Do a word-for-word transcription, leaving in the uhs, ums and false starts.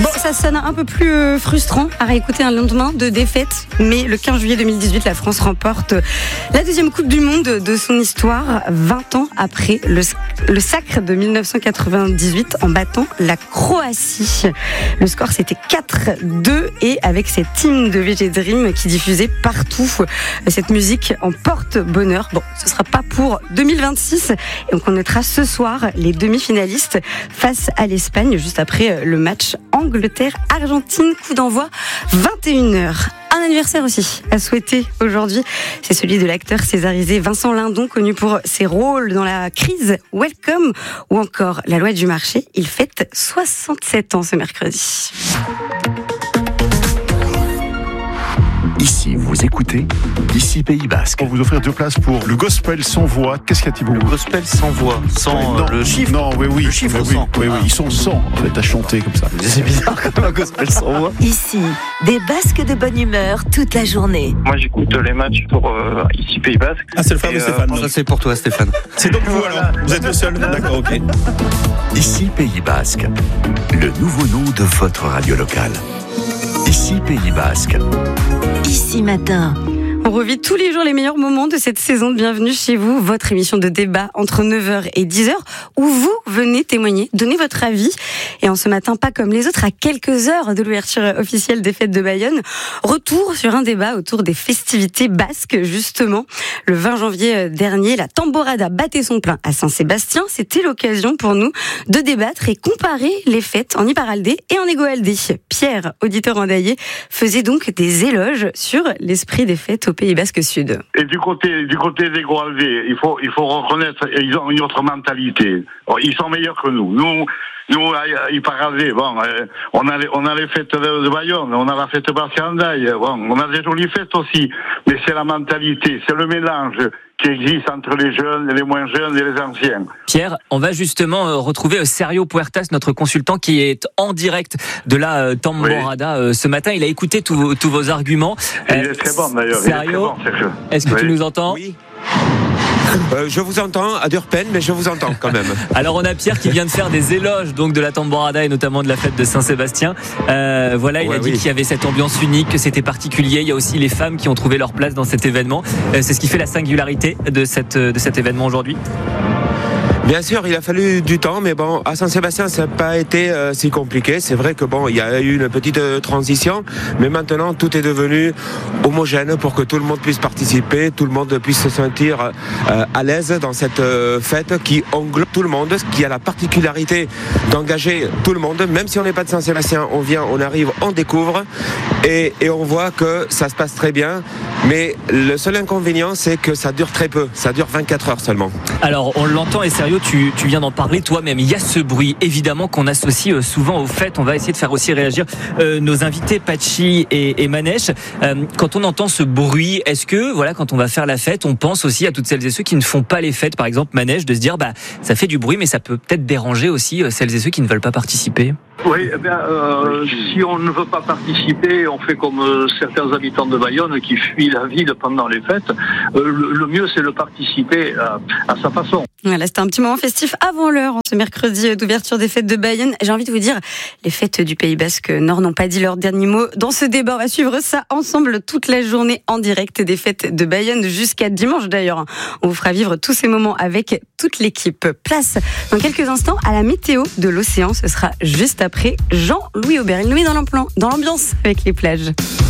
Bon, ça sonne un peu plus euh, frustrant à réécouter un lendemain de défaite, mais le quinze juillet deux mille dix-huit, la France remporte la deuxième Coupe du Monde de son histoire, vingt ans après le, le sacre de dix-neuf cent quatre-vingt-dix-huit en battant la Croatie. Le score, c'était quatre deux, et avec cette hymne de V G Dream qui diffusait partout, cette musique en porte-bonheur. Bon, ce sera pas pour deux mille vingt-six, et on connaîtra ce soir les demi-finalistes face à l'Espagne, juste après le match Angleterre-Argentine, coup d'envoi vingt et une heures. Un anniversaire aussi à souhaiter aujourd'hui, c'est celui de l'acteur césarisé Vincent Lindon, connu pour ses rôles dans La Crise, Welcome ou encore La Loi du marché. Il fête soixante-sept ans ce mercredi. Ici, vous écoutez, ici Pays Basque. On va vous offrir deux places pour le Gospel sans voix. Qu'est-ce qu'il y a, Thibaut ? Le Gospel sans voix, sans Ouais, non, le chiffre. Non, oui, oui. Le chiffre oui, cent. Oui, oui, ils sont cent en fait à chanter comme ça. C'est bizarre comme un Gospel sans voix. Ici, des Basques de bonne humeur toute la journée. Moi, j'écoute les matchs pour euh, ici Pays Basque. Ah, c'est le frère de Et, Stéphane. Ça donc. c'est pour toi, Stéphane. C'est donc vous alors. Vous êtes le seul. D'accord, ok. Ici Pays Basque, le nouveau nom de votre radio locale. Ici Pays Basque. Ici matin. On revit tous les jours les meilleurs moments de cette saison de Bienvenue chez vous, votre émission de débat entre neuf heures et dix heures, où vous venez témoigner, donner votre avis. Et en ce matin, pas comme les autres, à quelques heures de l'ouverture officielle des fêtes de Bayonne, retour sur un débat autour des festivités basques, justement. Le vingt janvier dernier, la Tamborada battait son plein à Saint-Sébastien. C'était l'occasion pour nous de débattre et comparer les fêtes en Iparraldé et en Égoaldé. Pierre, auditeur endaillé, faisait donc des éloges sur l'esprit des fêtes au Pays Basque Sud. Et du côté du côté des Goalvés, il faut il faut reconnaître, ils ont une autre mentalité. Ils sont meilleurs que nous. Nous nous ils parlent bon, on a les, on a les fêtes de, de Bayonne, on a la fête Basque-Andaille, bon, on a des jolies fêtes aussi, mais c'est la mentalité, c'est le mélange qui existe entre les jeunes, les moins jeunes et les anciens. Pierre, on va justement euh, retrouver euh, Sergio Puertas, notre consultant qui est en direct de la euh, Tamborada oui. euh, ce matin. Il a écouté tous tous vos arguments. Euh, il est très bon d'ailleurs. Sergio, bon, est-ce que oui. tu nous entends ? Oui. Euh, je vous entends à dure peine, mais je vous entends quand même. Alors on a Pierre qui vient de faire des éloges donc de la Tamborada et notamment de la fête de Saint-Sébastien. Euh, voilà, il ouais, a dit oui. qu'il y avait cette ambiance unique, que c'était particulier. Il y a aussi les femmes qui ont trouvé leur place dans cet événement. Euh, c'est ce qui fait la singularité de cette de cet événement aujourd'hui. Bien sûr, il a fallu du temps, mais bon, à Saint-Sébastien, ça n'a pas été euh, si compliqué. C'est vrai que bon, il y a eu une petite euh, transition, mais maintenant tout est devenu homogène pour que tout le monde puisse participer, tout le monde puisse se sentir euh, à l'aise dans cette euh, fête qui englobe tout le monde, qui a la particularité d'engager tout le monde. Même si on n'est pas de Saint-Sébastien, on vient, on arrive, on découvre, et, et on voit que ça se passe très bien. Mais le seul inconvénient, c'est que ça dure très peu. Ça dure vingt-quatre heures seulement. Alors, on l'entend, et sérieux, tu, tu viens d'en parler toi-même. Il y a ce bruit, évidemment, qu'on associe euh, souvent aux fêtes. On va essayer de faire aussi réagir euh, nos invités, Patchy et, et Manèche. Euh, quand on entend ce bruit, est-ce que, voilà, quand on va faire la fête, on pense aussi à toutes celles et ceux qui ne font pas les fêtes, par exemple, Manèche, de se dire, bah, ça fait du bruit, mais ça peut peut-être déranger aussi euh, celles et ceux qui ne veulent pas participer? Oui, eh bien, euh, si on ne veut pas participer, on fait comme euh, certains habitants de Bayonne qui fuient la ville pendant les fêtes. Euh, le, le mieux, c'est de participer à, à sa façon. Voilà, c'était un petit moment festif avant l'heure, ce mercredi d'ouverture des fêtes de Bayonne. J'ai envie de vous dire, les fêtes du Pays Basque Nord n'ont pas dit leur dernier mot dans ce débat. On va suivre ça ensemble toute la journée en direct des fêtes de Bayonne jusqu'à dimanche d'ailleurs. On vous fera vivre tous ces moments avec toute l'équipe. Place dans quelques instants à la météo de l'océan. Ce sera juste après Jean-Louis Aubert. Il nous met dans l'ambiance avec les plages.